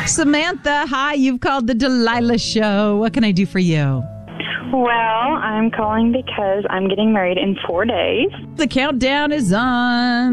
Samantha, hi. You've called the Delilah Show. What can I do for you? Well, I'm calling because I'm getting married in 4 days. The countdown is on.